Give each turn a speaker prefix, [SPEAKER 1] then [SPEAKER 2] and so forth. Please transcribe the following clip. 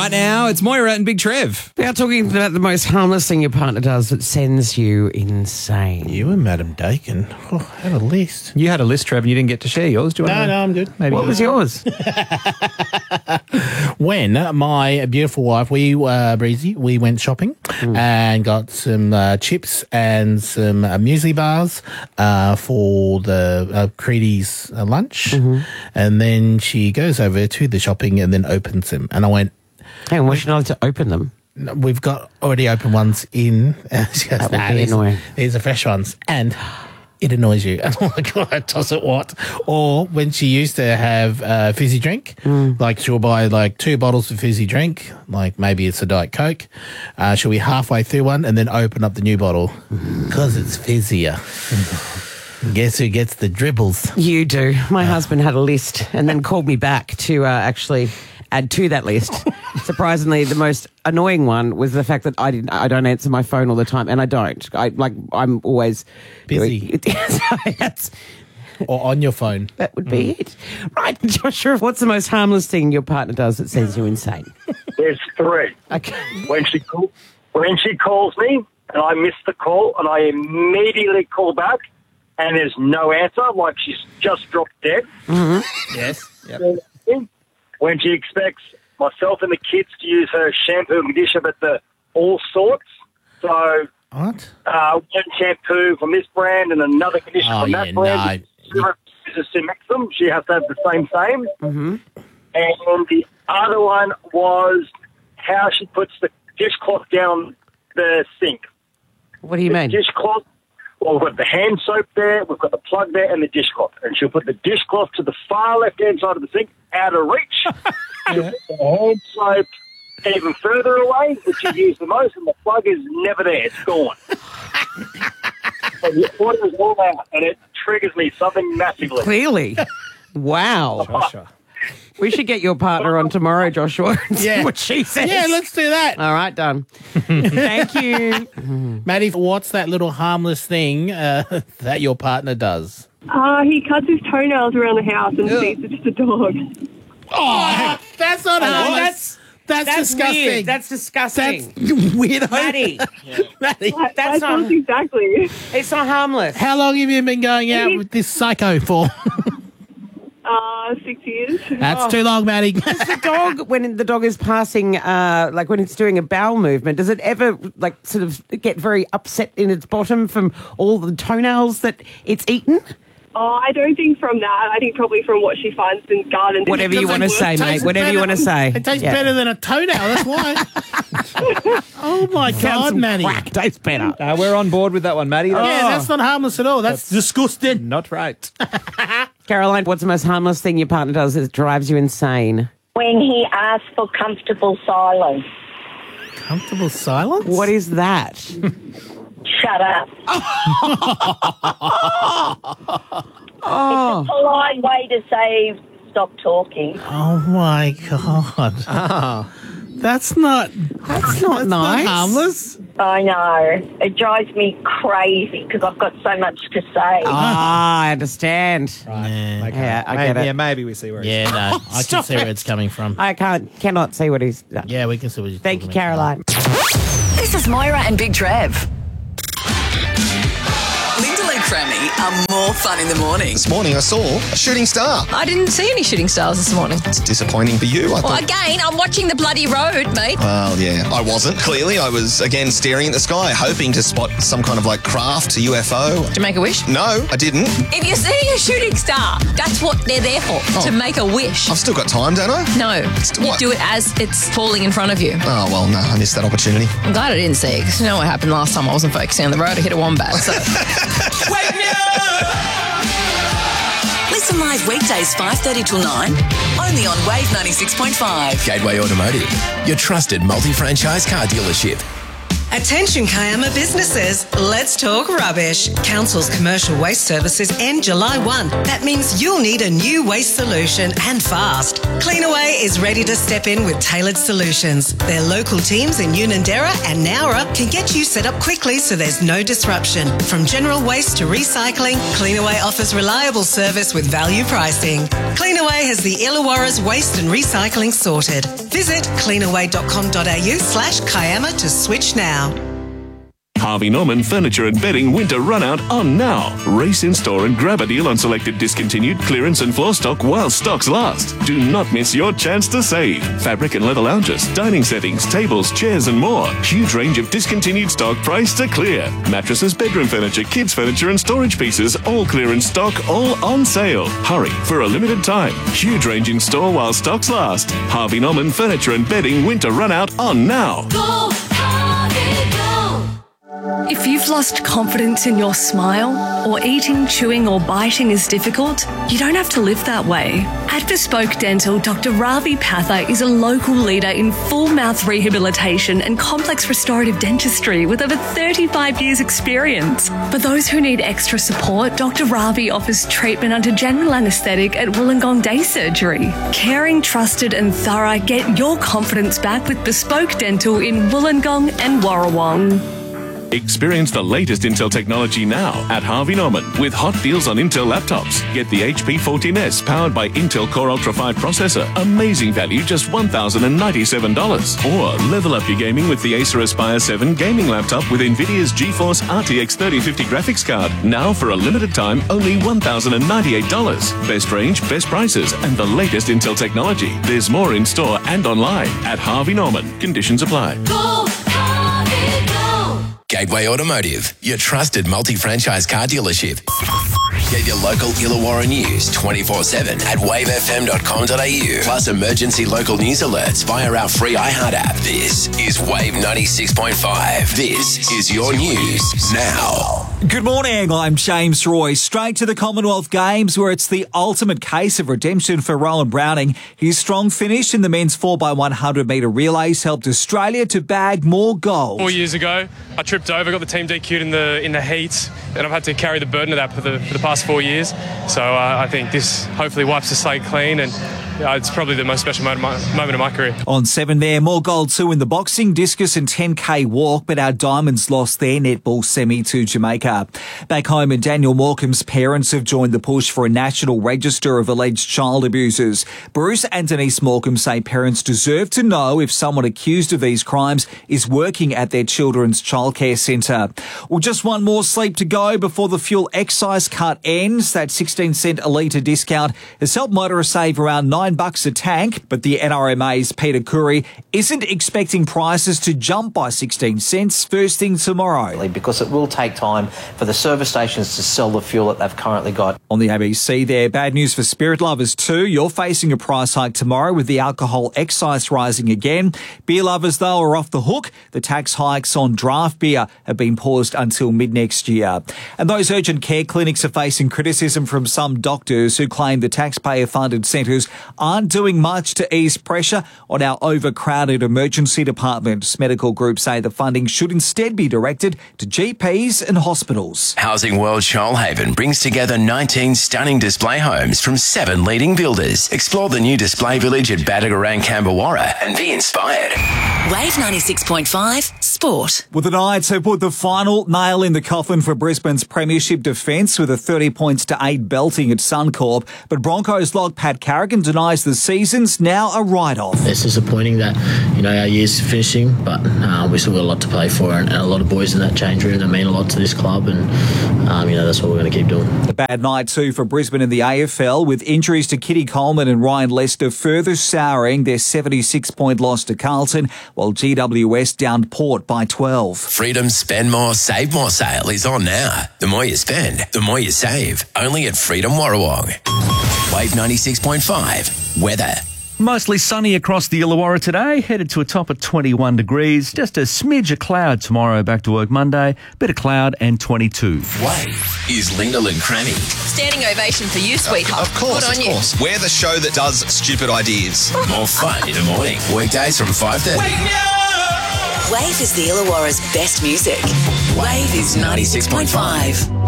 [SPEAKER 1] Right now, it's Moira and Big Trev.
[SPEAKER 2] We are talking about the most harmless thing your partner does that sends you insane.
[SPEAKER 3] You and Madam Dakin had a list.
[SPEAKER 1] You had a list, Trev, and you didn't get to share yours. Do you want to?
[SPEAKER 3] No, I'm good.
[SPEAKER 1] Maybe
[SPEAKER 2] What was yours?
[SPEAKER 3] When my beautiful wife, Breezy, we went shopping and got some chips and some muesli bars for the Creedy's lunch. And then she goes over to the shopping and then opens them. And I went,
[SPEAKER 2] Hang on, was she not allowed to open them?
[SPEAKER 3] "No, we've got already open ones in." And she goes,
[SPEAKER 2] That would
[SPEAKER 3] "Nah,
[SPEAKER 2] be annoying.
[SPEAKER 3] these are fresh ones." And it annoys you. And I'm like, "Oh, does it what?" Or when she used to have fizzy drink, like she'll buy like 2 bottles of fizzy drink, like maybe it's a Diet Coke. She'll be halfway through one and then open up the new bottle because it's fizzier. Guess who gets the dribbles?
[SPEAKER 2] You do. My husband had a list and then called me back to actually add to that list. Surprisingly, the most annoying one was the fact that I don't answer my phone all the time, and I don't. I'm always
[SPEAKER 3] Busy.
[SPEAKER 2] That's,
[SPEAKER 3] Or on your phone.
[SPEAKER 2] that would be it. Right, Joshua, what's the most harmless thing your partner does that sends you insane?
[SPEAKER 4] There's 3.
[SPEAKER 2] Okay.
[SPEAKER 4] When she calls me and I miss the call and I immediately call back and there's no answer, like she's just dropped dead.
[SPEAKER 1] Yes. Yep.
[SPEAKER 4] When she expects myself and the kids to use her shampoo and conditioner, but the all sorts. So
[SPEAKER 3] What?
[SPEAKER 4] one shampoo from this brand and another conditioner
[SPEAKER 3] Oh,
[SPEAKER 4] from
[SPEAKER 3] yeah,
[SPEAKER 4] that brand. She refuses to mix them. She has to have the same. And the other one was how she puts the dishcloth down the sink.
[SPEAKER 2] What do you mean?
[SPEAKER 4] Dishcloth. Well, we've got the hand soap there, we've got the plug there, and the dishcloth. And she'll put the dishcloth to the far left-hand side of the sink, out of reach. She'll put the hand soap even further away, which you use the most, and the plug is never there. It's gone. So the water is all out, and it triggers me something massively.
[SPEAKER 2] Clearly. Wow.
[SPEAKER 1] Joshua.
[SPEAKER 2] We should get your partner on tomorrow, Joshua, and see what she says.
[SPEAKER 3] Yeah, let's do that.
[SPEAKER 2] All right, done. Thank you.
[SPEAKER 3] Maddie, what's that little harmless thing that your partner does?
[SPEAKER 5] He cuts his toenails around the house and feeds it to the dog.
[SPEAKER 3] Oh, that's not harmless. That's disgusting.
[SPEAKER 2] Weird. That's disgusting.
[SPEAKER 3] That's weird.
[SPEAKER 2] Maddie,
[SPEAKER 3] Maddie,
[SPEAKER 2] that's not.
[SPEAKER 5] That's exactly.
[SPEAKER 2] It's not harmless.
[SPEAKER 3] how long have you been going out with this psycho for?
[SPEAKER 5] 6 years.
[SPEAKER 3] That's too long, Maddie.
[SPEAKER 2] The dog, when the dog is passing, like when it's doing a bowel movement, does it ever like sort of get very upset in its bottom from all the toenails that it's eaten?
[SPEAKER 5] Oh, I don't think from that. I think probably from what she finds in gardens.
[SPEAKER 2] Whatever you want to say, mate. Whatever you want to say.
[SPEAKER 3] It tastes
[SPEAKER 2] Yeah.
[SPEAKER 3] better than a toenail, that's why. Oh, my God,
[SPEAKER 2] Some
[SPEAKER 3] Maddie.
[SPEAKER 2] crack tastes better.
[SPEAKER 1] We're on board with that one, Maddie.
[SPEAKER 3] Yeah, that's not harmless at all. That's disgusting.
[SPEAKER 1] Not right.
[SPEAKER 2] Caroline, what's the most harmless thing your partner does that drives you insane?
[SPEAKER 6] When he asks for comfortable silence.
[SPEAKER 3] Comfortable silence?
[SPEAKER 2] What is that?
[SPEAKER 6] Shut up.
[SPEAKER 2] Oh,
[SPEAKER 6] Polite way to say stop talking.
[SPEAKER 3] Oh, my God. That's not
[SPEAKER 2] that's not nice.
[SPEAKER 3] not harmless.
[SPEAKER 6] I know. It drives me crazy because I've got so much to say.
[SPEAKER 2] I understand.
[SPEAKER 3] Yeah,
[SPEAKER 2] Yeah, I get it.
[SPEAKER 1] Yeah, maybe we see where it's
[SPEAKER 3] yeah no. I can
[SPEAKER 2] Stop
[SPEAKER 3] see where it's coming from.
[SPEAKER 2] I cannot see what he's done.
[SPEAKER 3] Yeah, we can see what you're
[SPEAKER 2] Thank you,
[SPEAKER 3] talking about.
[SPEAKER 2] Caroline.
[SPEAKER 7] This is Moira and Big Trev. Linda Lee Cremmy are more fun in the morning.
[SPEAKER 8] This morning I saw a shooting star.
[SPEAKER 9] I didn't see any shooting stars this morning.
[SPEAKER 8] It's disappointing for you. I
[SPEAKER 9] Well,
[SPEAKER 8] thought,
[SPEAKER 9] again, I'm watching the bloody road, mate.
[SPEAKER 8] well, yeah, I wasn't. Clearly, I was again staring at the sky, hoping to spot some kind of like craft, a UFO.
[SPEAKER 9] Did you make a wish?
[SPEAKER 8] No, I didn't.
[SPEAKER 9] If you're seeing a shooting star, that's what they're there for, to make a wish.
[SPEAKER 8] I've still got time, don't I?
[SPEAKER 9] No, you
[SPEAKER 8] What?
[SPEAKER 9] do it as it's falling in front of you.
[SPEAKER 8] Oh, well, no, I missed that opportunity.
[SPEAKER 9] I'm glad I didn't see it, because you know what happened last time I wasn't focusing on the road, I hit a wombat, so...
[SPEAKER 7] Wake me up! Listen live weekdays 5:30 till 9, only on Wave 96.5.
[SPEAKER 10] Gateway Automotive, your trusted multi-franchise car dealership. Attention Kiama businesses, let's talk rubbish. Council's commercial waste services end July 1. That means you'll need a new waste solution and fast. Cleanaway is ready to step in with tailored solutions. Their local teams in Unanderra and Nowra can get you set up quickly so there's no disruption. From general waste to recycling, Cleanaway offers reliable service with value pricing. Cleanaway has the Illawarra's waste and recycling sorted. Visit cleanaway.com.au/Kiama to switch now.
[SPEAKER 11] Harvey Norman Furniture and Bedding Winter Runout on now. Race in store and grab a deal on selected discontinued clearance and floor stock while stocks last. Do not miss your chance to save. Fabric and leather lounges, dining settings, tables, chairs and more. Huge range of discontinued stock priced to clear. Mattresses, bedroom furniture, kids furniture and storage pieces, all clearance stock, all on sale. Hurry for a limited time. Huge range in store while stocks last. Harvey Norman Furniture and Bedding Winter Runout on now.
[SPEAKER 12] Go, Harvey, go! If you've lost confidence in your smile, or eating, chewing or biting is difficult, you don't have to live that way. At Bespoke Dental, Dr. Ravi Patha is a local leader in full mouth rehabilitation and complex restorative dentistry with over 35 years experience. For those who need extra support, Dr. Ravi offers treatment under general anaesthetic at Wollongong Day Surgery. Caring, trusted and thorough, get your confidence back with Bespoke Dental in Wollongong and Warrawong.
[SPEAKER 11] Experience the latest Intel technology now at Harvey Norman with hot deals on Intel laptops. Get the HP 14S powered by Intel Core Ultra 5 processor. Amazing value, just $1,097. Or level up your gaming with the Acer Aspire 7 gaming laptop with NVIDIA's GeForce RTX 3050 graphics card. Now for a limited time, only $1,098. Best range, best prices, and the latest Intel technology. There's more in store and online at Harvey Norman. Conditions apply.
[SPEAKER 12] Go, Harvey, go!
[SPEAKER 13] Gateway Automotive, your trusted multi-franchise car dealership. Get your local Illawarra news 24/7 at wavefm.com.au. Plus emergency local news alerts via our free iHeart app. This is Wave 96.5. This is your news now.
[SPEAKER 14] Good morning, I'm James Roy. Straight to the Commonwealth Games, where it's the ultimate case of redemption for Rowan Browning. His strong finish in the men's 4x100 metre relays helped Australia to bag more gold.
[SPEAKER 15] 4 years ago, I tripped over, got the team DQ'd in the heat, and I've had to carry the burden of that for the past 4 years. So I think this hopefully wipes the slate clean, and it's probably the most special moment of my career.
[SPEAKER 14] On 7 there, more gold too in the boxing, discus and 10K walk, but our Diamonds lost their netball semi to Jamaica. Back home, and Daniel Morecambe's parents have joined the push for a national register of alleged child abusers. Bruce and Denise Morecambe say parents deserve to know if someone accused of these crimes is working at their children's childcare centre. Well, just one more sleep to go before the fuel excise cut ends. That 16-cent a litre discount has helped motorists save around $9 a tank, but the NRMA's Peter Curry isn't expecting prices to jump by 16 cents first thing tomorrow.
[SPEAKER 16] Because it will take time for the service stations to sell the fuel that they've currently got.
[SPEAKER 14] On the ABC there, bad news for spirit lovers too. You're facing a price hike tomorrow with the alcohol excise rising again. Beer lovers, though, are off the hook. The tax hikes on draft beer have been paused until mid-next year. And those urgent care clinics are facing criticism from some doctors who claim the taxpayer-funded centres aren't doing much to ease pressure on our overcrowded emergency departments. Medical groups say the funding should instead be directed to GPs and hospitals.
[SPEAKER 13] Housing World Shoalhaven brings together 19 stunning display homes from 7 leading builders. Explore the new display village at Badagarang, Camberwarra and be inspired.
[SPEAKER 7] Wave 96.5 Sport.
[SPEAKER 14] Well, the Knights have put the final nail in the coffin for Brisbane's premiership defence with a 30-8 belting at Suncorp. But Broncos log Pat Carrigan denies the season's now a write-off.
[SPEAKER 17] It's disappointing that, our year's finishing, but we still got a lot to play for and a lot of boys in that change room that mean a lot to this club, and that's what we're going to keep doing.
[SPEAKER 14] A bad night too for Brisbane in the AFL, with injuries to Kitty Coleman and Ryan Lester further souring their 76-point loss to Carlton, while GWS downed Port by 12.
[SPEAKER 13] Freedom Spend More, Save More sale is on now. The more you spend, the more you save. Only at Freedom Warrawong. Wave 96.5 weather.
[SPEAKER 18] Mostly sunny across the Illawarra today, headed to a top of 21 degrees. Just a smidge of cloud tomorrow, back to work Monday. Bit of cloud and 22.
[SPEAKER 13] Wave is Lyndall and Crammy.
[SPEAKER 9] Standing ovation for you, sweetheart.
[SPEAKER 8] Of course,
[SPEAKER 9] Good on
[SPEAKER 8] of course. We're the show that does stupid ideas.
[SPEAKER 13] More fun in the morning. Weekdays from 5:30.
[SPEAKER 7] Wave is the Illawarra's best music. Wave is 96.5.